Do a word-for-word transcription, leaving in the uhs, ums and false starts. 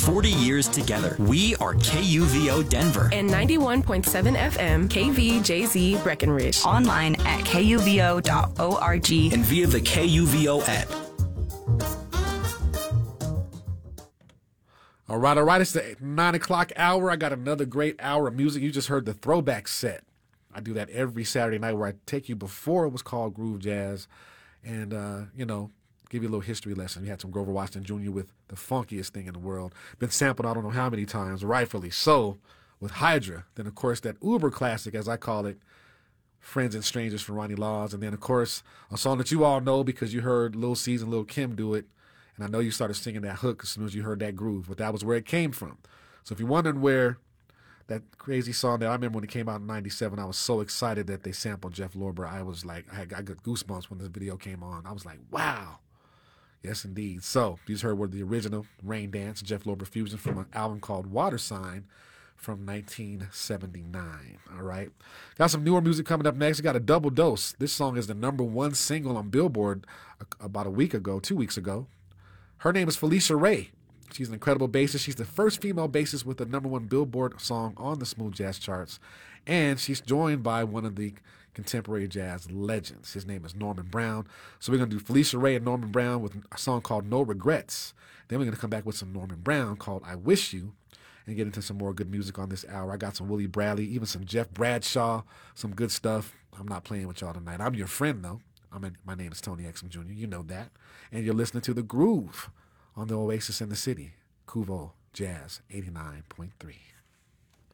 forty years together. We are K U V O Denver. And ninety-one point seven F M K V J Z Breckenridge. Online at K U V O dot org. And via the K U V O app. All right, all right. It's the nine o'clock hour. I got another great hour of music. You just heard the throwback set. I do that every Saturday night where I take you before it was called Groove Jazz and, uh, you know, give you a little history lesson. We had some Grover Washington Junior with the funkiest thing in the world. Been sampled I don't know how many times, rightfully so, with Hydra. Then, of course, that uber classic, as I call it, Friends and Strangers from Ronnie Laws. And then, of course, a song that you all know because you heard Lil C's and Lil Kim do it. And I know you started singing that hook as soon as you heard that groove, but that was where it came from. So if you're wondering where that crazy song that I remember when it came out in ninety-seven, I was so excited that they sampled Jeff Lorber. I was like, I, had, I got goosebumps when this video came on. I was like, wow. Yes, indeed. So you just heard what the original Rain Dance, Jeff Lorber fusion from an album called Water Sign from nineteen seventy-nine. All right. Got some newer music coming up next. We got a double dose. This song is the number one single on Billboard about a week ago, two weeks ago. Her name is Felicia Ray. She's an incredible bassist. She's the first female bassist with the number one Billboard song on the smooth jazz charts. And she's joined by one of the contemporary jazz legends. His name is Norman Brown. So we're going to do Felicia Ray and Norman Brown with a song called No Regrets. Then we're going to come back with some Norman Brown called I Wish You and get into some more good music on this hour. I got some Willie Bradley, even some Jeff Bradshaw, some good stuff. I'm not playing with y'all tonight. I'm your friend, though. I'm in, my name is Tony Exum Junior You know that. And you're listening to The Groove on the Oasis in the City, Kuvo Jazz eighty-nine point three.